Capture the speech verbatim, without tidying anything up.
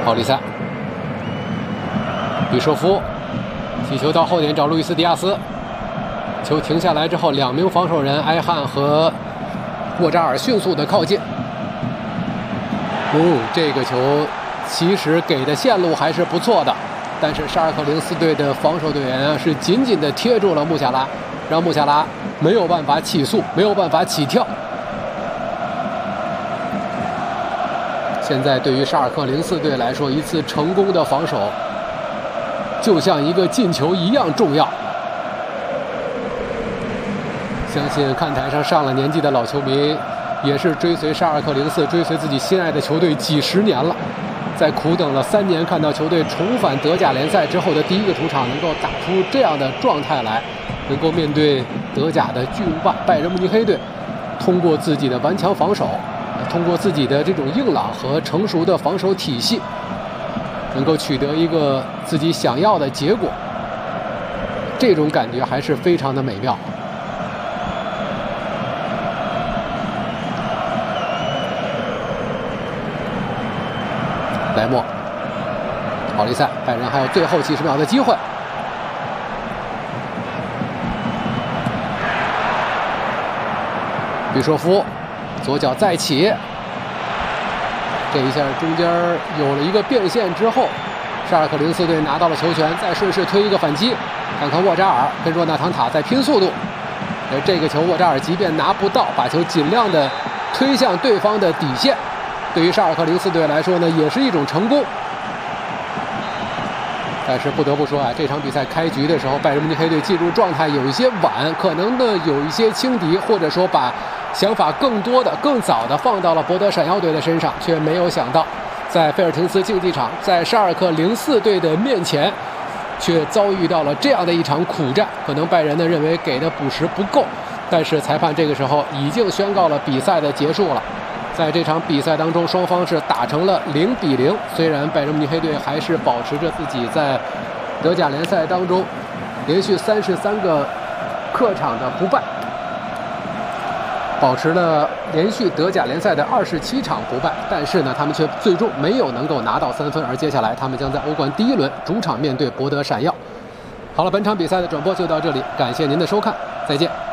奥利塞，比舍夫，起球到后点找路易斯·迪亚斯，球停下来之后，两名防守人埃汉和沃扎尔迅速的靠近。哦，这个球其实给的线路还是不错的，但是沙尔克零四队的防守队员啊是紧紧的贴住了穆夏拉，让穆夏拉没有办法起速，没有办法起跳。现在对于沙尔克零四队来说，一次成功的防守就像一个进球一样重要。相信看台上上了年纪的老球迷也是追随沙尔克零四，追随自己心爱的球队几十年了。在苦等了三年，看到球队重返德甲联赛之后的第一个主场能够打出这样的状态来，能够面对德甲的巨无霸拜仁慕尼黑队，通过自己的顽强防守，通过自己的这种硬朗和成熟的防守体系，能够取得一个自己想要的结果，这种感觉还是非常的美妙。莱莫，奥利塞，拜仁还有最后几十秒的机会。比舍夫，左脚再起，这一下中间有了一个变线之后，沙尔克零四队拿到了球权，再顺势推一个反击，看看沃扎尔跟若纳唐塔在拼速度。而这个球沃扎尔即便拿不到，把球尽量的推向对方的底线。对于沙尔克零四队来说呢，也是一种成功。但是不得不说啊，这场比赛开局的时候，拜仁慕尼黑队进入状态有一些晚，可能呢有一些轻敌，或者说把想法更多的、更早的放到了博德闪耀队的身上，却没有想到，在费尔廷斯竞技场，在沙尔克零四队的面前，却遭遇到了这样的一场苦战。可能拜仁呢认为给的补时不够，但是裁判这个时候已经宣告了比赛的结束了。在这场比赛当中，双方是打成了零比零。虽然拜仁慕尼黑队还是保持着自己在德甲联赛当中连续三十三个客场的不败，保持了连续德甲联赛的二十七场不败，但是呢，他们却最终没有能够拿到三分。而接下来，他们将在欧冠第一轮主场面对博德闪耀。好了，本场比赛的转播就到这里，感谢您的收看，再见。